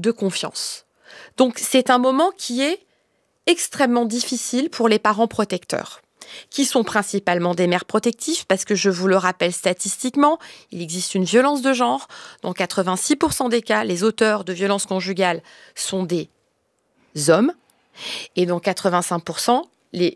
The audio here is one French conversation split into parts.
de confiance. Donc, c'est un moment qui est extrêmement difficile pour les parents protecteurs, qui sont principalement des mères protectives, parce que je vous le rappelle statistiquement, il existe une violence de genre. Dans 86% des cas, les auteurs de violences conjugales sont des hommes, et dans 86%,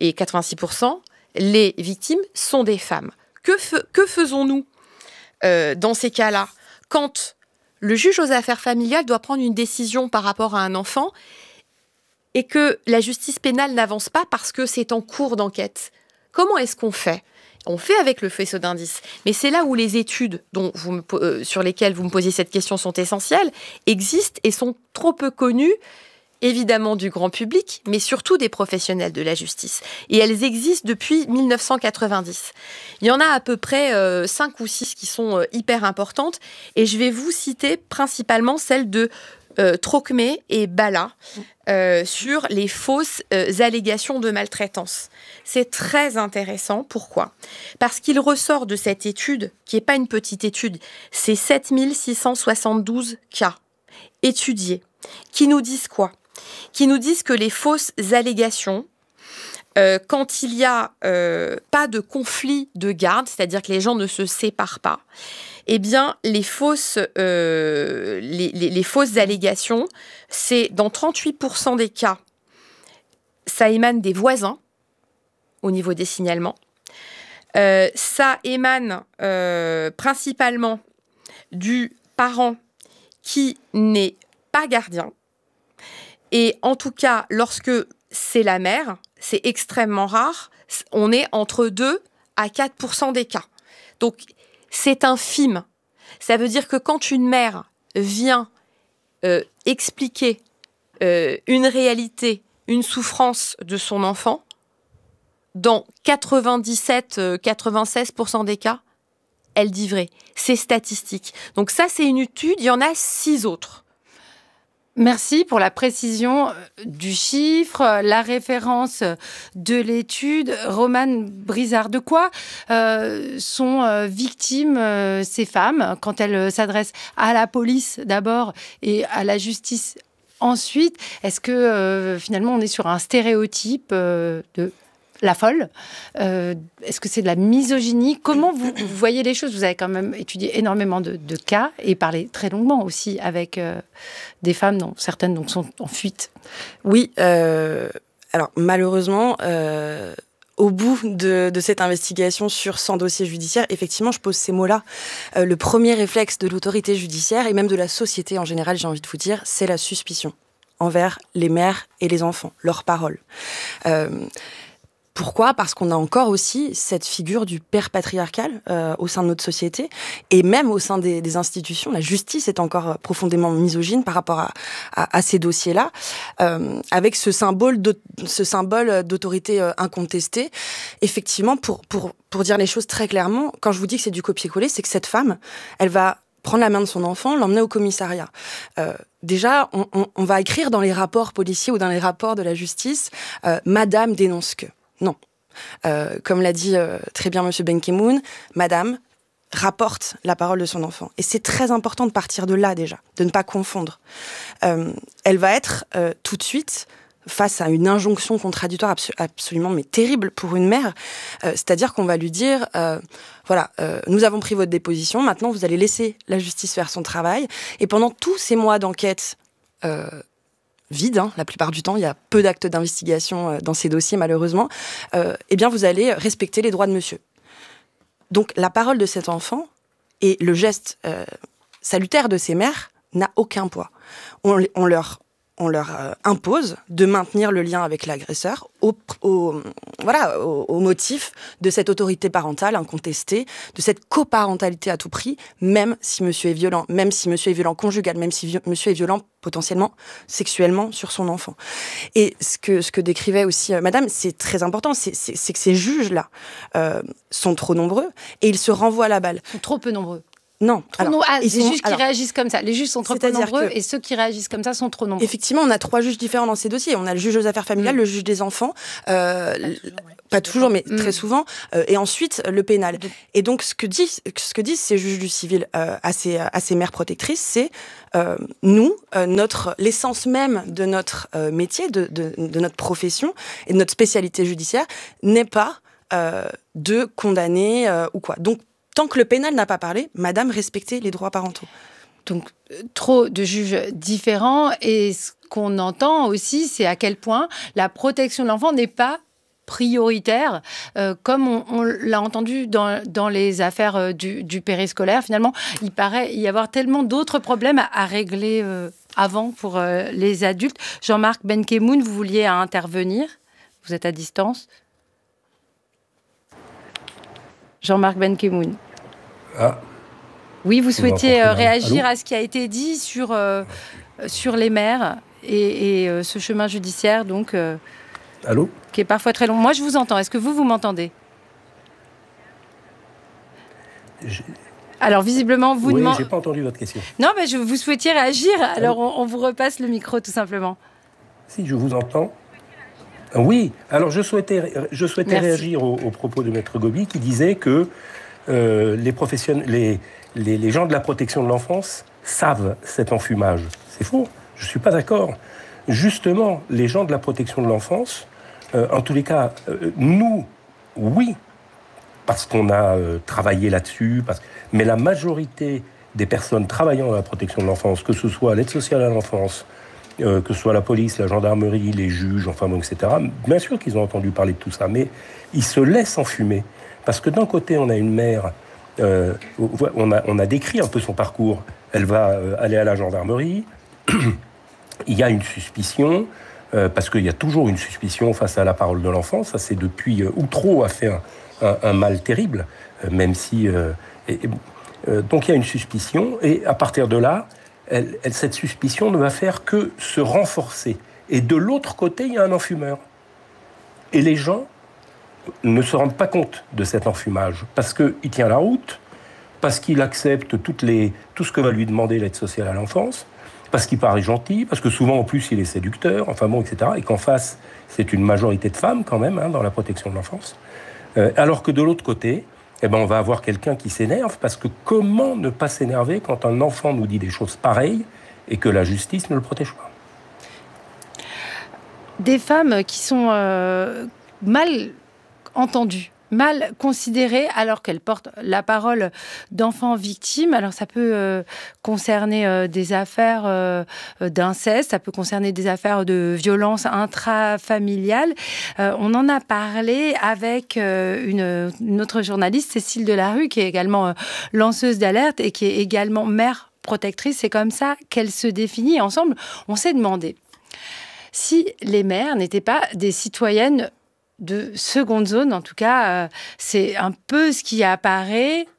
les victimes sont des femmes. Que faisons-nous dans ces cas-là, quand le juge aux affaires familiales doit prendre une décision par rapport à un enfant et que la justice pénale n'avance pas parce que c'est en cours d'enquête? Comment est-ce qu'on fait? On fait avec le faisceau d'indices. Mais c'est là où les études sur lesquelles vous me posiez cette question sont essentielles, existent et sont trop peu connues, évidemment du grand public, mais surtout des professionnels de la justice. Et elles existent depuis 1990. Il y en a à peu près 5 ou 6 qui sont hyper importantes. Et je vais vous citer principalement celles de Trocmé et Bala sur les fausses allégations de maltraitance. C'est très intéressant. Pourquoi? Parce qu'il ressort de cette étude, qui n'est pas une petite étude, c'est 7672 cas étudiés, qui nous disent quoi? Qui nous disent que les fausses allégations, quand il n'y a pas de conflit de garde, c'est-à-dire que les gens ne se séparent pas, eh bien, les fausses allégations, c'est dans 38% des cas, ça émane des voisins au niveau des signalements. Ça émane principalement du parent qui n'est pas gardien. Et en tout cas, lorsque c'est la mère, c'est extrêmement rare. On est entre 2 à 4% des cas. Donc, c'est infime. Ça veut dire que quand une mère vient expliquer une réalité, une souffrance de son enfant, dans 96% des cas, elle dit vrai. C'est statistique. Donc ça, c'est une étude. Il y en a 6 autres. Merci pour la précision du chiffre, la référence de l'étude. Romane Brizard, de quoi sont victimes ces femmes quand elles s'adressent à la police d'abord et à la justice ensuite? Est-ce que finalement on est sur un stéréotype de la folle? Est-ce que c'est de la misogynie? Comment vous voyez les choses? Vous avez quand même étudié énormément de cas et parlé très longuement aussi avec des femmes, dont certaines donc, sont en fuite. Oui, alors malheureusement, au bout de cette investigation sur 100 dossiers judiciaires, effectivement, je pose ces mots-là. Le premier réflexe de l'autorité judiciaire et même de la société en général, j'ai envie de vous dire, c'est la suspicion envers les mères et les enfants, leurs paroles. Pourquoi ? Parce qu'on a encore aussi cette figure du père patriarcal au sein de notre société et même au sein des institutions. La justice est encore profondément misogyne par rapport à ces dossiers-là, avec ce symbole d'autorité incontestée. Effectivement, pour dire les choses très clairement, quand je vous dis que c'est du copier-coller, c'est que cette femme, elle va prendre la main de son enfant, l'emmener au commissariat. Déjà, on va écrire dans les rapports policiers ou dans les rapports de la justice « Madame dénonce que ». Non. Comme l'a dit très bien Monsieur Benkemoun, Madame rapporte la parole de son enfant. Et c'est très important de partir de là déjà, de ne pas confondre. Elle va être tout de suite face à une injonction contradictoire absolument mais terrible pour une mère. C'est-à-dire qu'on va lui dire, voilà, nous avons pris votre déposition, maintenant vous allez laisser la justice faire son travail. Et pendant tous ces mois d'enquête vide, la plupart du temps, il y a peu d'actes d'investigation dans ces dossiers, malheureusement, eh bien, vous allez respecter les droits de monsieur. Donc, la parole de cet enfant et le geste salutaire de ces mères n'a aucun poids. On leur impose de maintenir le lien avec l'agresseur au motif de cette autorité parentale incontestée, de cette coparentalité à tout prix, même si monsieur est violent, conjugal, même si monsieur est violent potentiellement sexuellement sur son enfant. Et ce que décrivait aussi madame, c'est très important, c'est que ces juges-là sont trop nombreux et ils se renvoient la balle. Ils sont trop peu nombreux. Non. Les juges qui réagissent comme ça. Les juges sont trop nombreux et ceux qui réagissent comme ça sont trop nombreux. Effectivement, on a 3 juges différents dans ces dossiers. On a le juge aux affaires familiales, le juge des enfants, pas toujours, mais très souvent, et ensuite le pénal. Et donc, ce que disent ces juges du civil à ces mères protectrices, c'est l'essence même de notre métier, de notre profession et de notre spécialité judiciaire n'est pas de condamner ou quoi. Donc, tant que le pénal n'a pas parlé, madame, respectez les droits parentaux. Donc, trop de juges différents. Et ce qu'on entend aussi, c'est à quel point la protection de l'enfant n'est pas prioritaire, comme on l'a entendu dans les affaires du périscolaire. Finalement, il paraît y avoir tellement d'autres problèmes à régler avant pour les adultes. Jean-Marc Benkemoun, vous vouliez intervenir. Vous êtes à distance. Jean-Marc Benkemoun. Ah. Oui, vous souhaitiez réagir à ce qui a été dit sur les mères et ce chemin judiciaire, donc, Allô, qui est parfois très long. Moi, je vous entends. Est-ce que vous m'entendez ? Alors, visiblement, vous Oui, j'ai pas entendu votre question. Non, mais vous souhaitiez réagir. Alors, on vous repasse le micro, tout simplement. Si, je vous entends. Oui, alors je souhaitais réagir aux propos de Maître Gobi qui disait que les gens de la protection de l'enfance savent cet enfumage. C'est faux, je ne suis pas d'accord. Justement, les gens de la protection de l'enfance, en tous les cas, nous, oui, parce qu'on a travaillé là-dessus, mais la majorité des personnes travaillant dans la protection de l'enfance, que ce soit l'aide sociale à l'enfance, que ce soit la police, la gendarmerie, les juges, enfin bon, etc., bien sûr qu'ils ont entendu parler de tout ça, mais ils se laissent enfumer. Parce que d'un côté, on a une mère, on a décrit un peu son parcours. Elle va aller à la gendarmerie, il y a une suspicion, parce qu'il y a toujours une suspicion face à la parole de l'enfant. Ça, c'est depuis Outreau a fait un mal terrible, même si... donc il y a une suspicion, et à partir de là, cette suspicion ne va faire que se renforcer. Et de l'autre côté, il y a un enfumeur. Et les gens ne se rendent pas compte de cet enfumage, parce qu'il tient la route, parce qu'il accepte tout ce que va lui demander l'aide sociale à l'enfance, parce qu'il paraît gentil, parce que souvent en plus il est séducteur, enfin bon, etc. Et qu'en face, c'est une majorité de femmes quand même, dans la protection de l'enfance. Alors que de l'autre côté, on va avoir quelqu'un qui s'énerve, parce que comment ne pas s'énerver quand un enfant nous dit des choses pareilles et que la justice ne le protège pas ? Des femmes qui sont mal entendues, mal considérées, alors qu'elles portent la parole d'enfants victimes. Alors ça peut concerner des affaires d'inceste, ça peut concerner des affaires de violence intrafamiliale. On en a parlé avec une autre journaliste, Cécile Delarue, qui est également lanceuse d'alerte et qui est également mère protectrice. C'est comme ça qu'elle se définit. Ensemble, on s'est demandé si les mères n'étaient pas des citoyennes de seconde zone. En tout cas, c'est un peu ce qui apparaît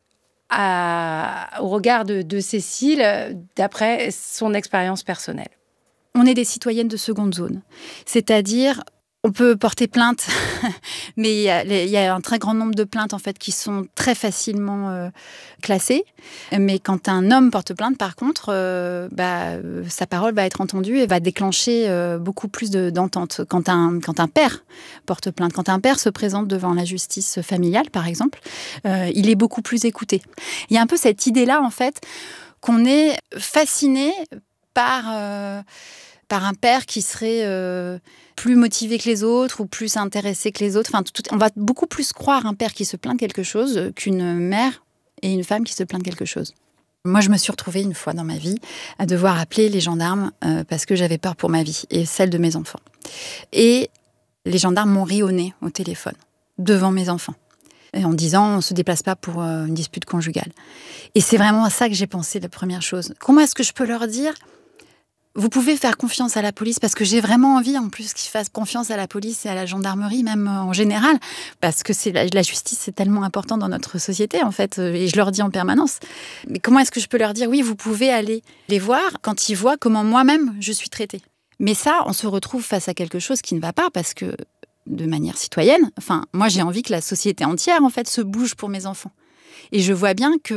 au regard de Cécile, d'après son expérience personnelle. On est des citoyennes de seconde zone. C'est-à-dire, on peut porter plainte, mais il y a un très grand nombre de plaintes en fait, qui sont très facilement classées. Mais quand un homme porte plainte, par contre, sa parole va être entendue et va déclencher beaucoup plus d'entente. Quand un père porte plainte, quand un père se présente devant la justice familiale, par exemple, il est beaucoup plus écouté. Il y a un peu cette idée-là, en fait, qu'on est fasciné par un père qui serait plus motivé que les autres ou plus intéressé que les autres. Enfin, on va beaucoup plus croire un père qui se plaint de quelque chose qu'une mère et une femme qui se plaignent de quelque chose. Moi, je me suis retrouvée une fois dans ma vie à devoir appeler les gendarmes parce que j'avais peur pour ma vie et celle de mes enfants. Et les gendarmes m'ont ri au nez au téléphone, devant mes enfants, et en disant « on ne se déplace pas pour une dispute conjugale ». Et c'est vraiment à ça que j'ai pensé la première chose. Comment est-ce que je peux leur dire ? Vous pouvez faire confiance à la police, parce que j'ai vraiment envie, en plus, qu'ils fassent confiance à la police et à la gendarmerie, même en général, parce que la justice, c'est tellement important dans notre société, en fait, et je leur dis en permanence. Mais comment est-ce que je peux leur dire, oui, vous pouvez aller les voir quand ils voient comment moi-même je suis traitée. Mais ça, on se retrouve face à quelque chose qui ne va pas, parce que, de manière citoyenne, moi, j'ai envie que la société entière, en fait, se bouge pour mes enfants. Et je vois bien que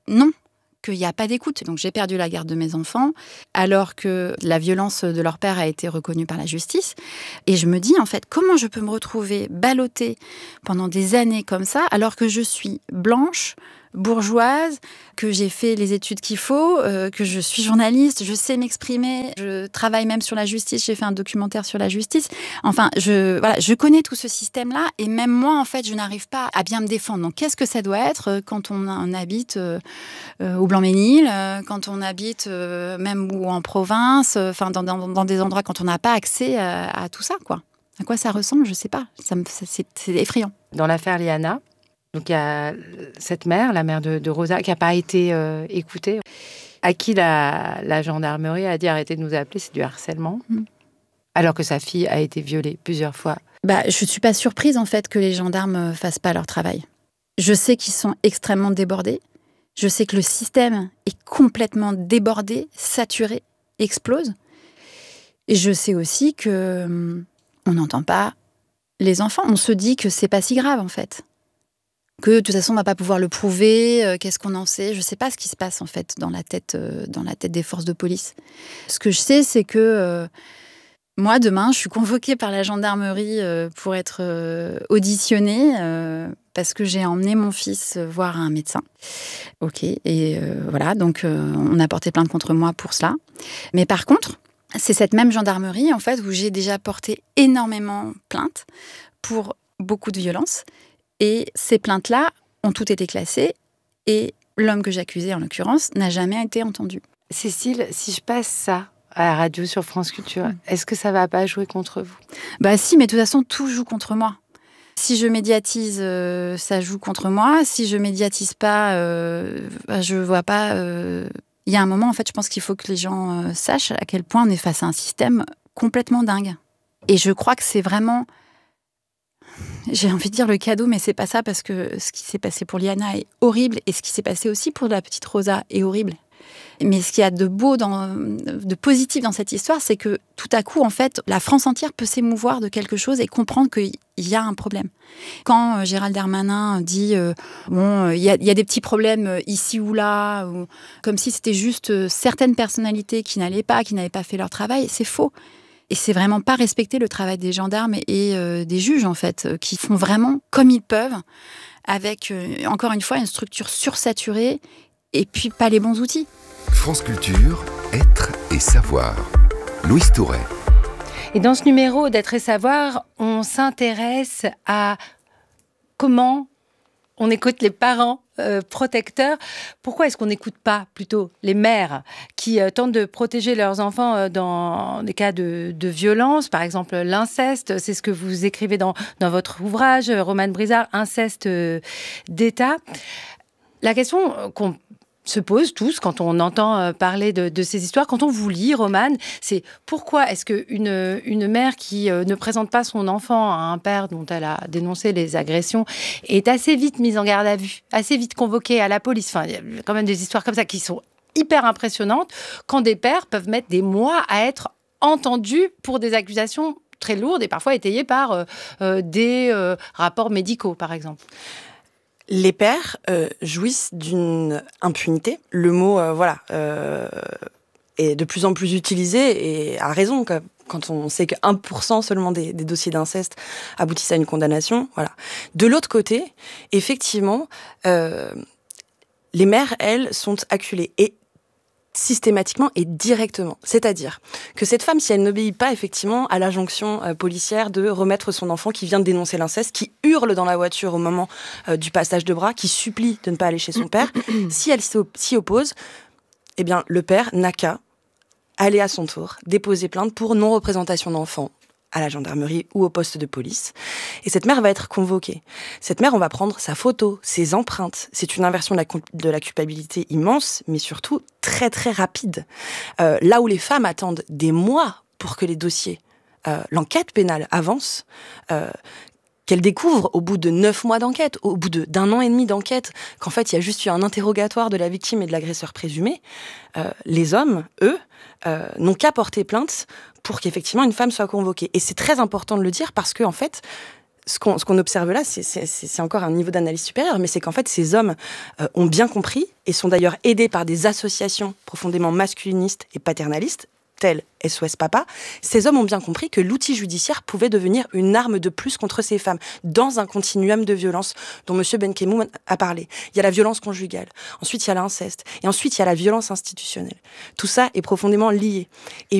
non, qu'il n'y a pas d'écoute. Donc j'ai perdu la garde de mes enfants, alors que la violence de leur père a été reconnue par la justice. Et je me dis, en fait, comment je peux me retrouver ballottée pendant des années comme ça, alors que je suis blanche, bourgeoise, que j'ai fait les études qu'il faut, que je suis journaliste, je sais m'exprimer, je travaille même sur la justice, j'ai fait un documentaire sur la justice. Enfin, je connais tout ce système-là et même moi, en fait, je n'arrive pas à bien me défendre. Donc, qu'est-ce que ça doit être quand on habite au Blanc-Mesnil, quand on habite même ou en province, enfin, dans des endroits quand on n'a pas accès à tout ça, quoi. À quoi ça ressemble, je ne sais pas. C'est effrayant. Dans l'affaire Liana, donc il y a cette mère, la mère de Rosa, qui n'a pas été écoutée, à qui la gendarmerie a dit arrêtez de nous appeler, c'est du harcèlement, alors que sa fille a été violée plusieurs fois. Je ne suis pas surprise en fait que les gendarmes ne fassent pas leur travail. Je sais qu'ils sont extrêmement débordés. Je sais que le système est complètement débordé, saturé, explose. Et je sais aussi que on n'entend pas les enfants. On se dit que c'est pas si grave en fait. Que de toute façon on va pas pouvoir le prouver, qu'est-ce qu'on en sait, je sais pas ce qui se passe en fait dans la tête des forces de police. Ce que je sais, c'est que moi demain je suis convoquée par la gendarmerie pour être auditionnée parce que j'ai emmené mon fils voir un médecin. Ok, et voilà, donc on a porté plainte contre moi pour cela. Mais par contre, c'est cette même gendarmerie en fait où j'ai déjà porté énormément plainte pour beaucoup de violences. Et ces plaintes-là ont toutes été classées et l'homme que j'accusais, en l'occurrence, n'a jamais été entendu. Cécile, si je passe ça à la radio sur France Culture, est-ce que ça ne va pas jouer contre vous ? Si, mais de toute façon, tout joue contre moi. Si je médiatise, ça joue contre moi. Si je médiatise pas, je vois pas... Il y a un moment, en fait, je pense qu'il faut que les gens sachent à quel point on est face à un système complètement dingue. Et je crois que c'est vraiment... J'ai envie de dire le cadeau, mais c'est pas ça, parce que ce qui s'est passé pour Liana est horrible et ce qui s'est passé aussi pour la petite Rosa est horrible. Mais ce qu'il y a de beau, de positif dans cette histoire, c'est que tout à coup, en fait, la France entière peut s'émouvoir de quelque chose et comprendre qu'il y a un problème. Quand Gérald Darmanin dit il y a des petits problèmes ici ou là, ou, comme si c'était juste certaines personnalités qui n'avaient pas fait leur travail, c'est faux. Et c'est vraiment pas respecter le travail des gendarmes et des juges, en fait, qui font vraiment comme ils peuvent, avec, encore une fois, une structure sursaturée et puis pas les bons outils. France Culture, être et savoir. Louise Touret. Et dans ce numéro d'être et savoir, on s'intéresse à comment on écoute les parents protecteurs. Pourquoi est-ce qu'on n'écoute pas plutôt les mères qui tentent de protéger leurs enfants dans des cas de violence, par exemple l'inceste? C'est ce que vous écrivez dans votre ouvrage, Romane Brizard, Inceste d'État. La question qu'on se pose tous quand on entend parler de ces histoires, quand on vous lit, Romane, c'est pourquoi est-ce qu'une mère qui ne présente pas son enfant à un père dont elle a dénoncé les agressions est assez vite mise en garde à vue, assez vite convoquée à la police. Enfin, il y a quand même des histoires comme ça qui sont hyper impressionnantes, quand des pères peuvent mettre des mois à être entendus pour des accusations très lourdes et parfois étayées par des rapports médicaux, par exemple. Les pères jouissent d'une impunité. Le mot, est de plus en plus utilisé et à raison, quand on sait que 1% seulement des dossiers d'inceste aboutissent à une condamnation. Voilà. De l'autre côté, effectivement, les mères, elles, sont acculées. Et systématiquement et directement. C'est-à-dire que cette femme, si elle n'obéit pas effectivement à l'injonction policière de remettre son enfant qui vient de dénoncer l'inceste, qui hurle dans la voiture au moment du passage de bras, qui supplie de ne pas aller chez son père, si elle s'y oppose, eh bien le père n'a qu'à aller à son tour déposer plainte pour non-représentation d'enfant à la gendarmerie ou au poste de police. Et cette mère va être convoquée. Cette mère, on va prendre sa photo, ses empreintes. C'est une inversion de la culpabilité immense, mais surtout très très rapide. Là où les femmes attendent des mois pour que les dossiers, l'enquête pénale avance, qu'elles découvrent au bout de 9 mois d'enquête, au bout d'1 an et demi d'enquête, qu'en fait il y a juste eu un interrogatoire de la victime et de l'agresseur présumé, les hommes, eux, n'ont qu'à porter plainte pour qu'effectivement une femme soit convoquée. Et c'est très important de le dire parce que, en fait, ce qu'on observe là, c'est encore un niveau d'analyse supérieur, mais c'est qu'en fait, ces hommes ont bien compris et sont d'ailleurs aidés par des associations profondément masculinistes et paternalistes, telles SOS Papa. Ces hommes ont bien compris que l'outil judiciaire pouvait devenir une arme de plus contre ces femmes, dans un continuum de violence dont M. Benkemoun a parlé. Il y a la violence conjugale, ensuite il y a l'inceste, et ensuite il y a la violence institutionnelle. Tout ça est profondément lié. Et